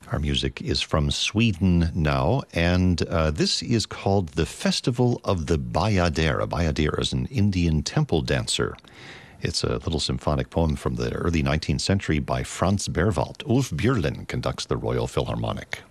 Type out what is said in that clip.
Our music is from Sweden now, and this is called the Festival of the Bayader. A Bayader is an Indian temple dancer. It's a little symphonic poem from the early 19th century by Franz Berwald. Ulf Björlin conducts the Royal Philharmonic.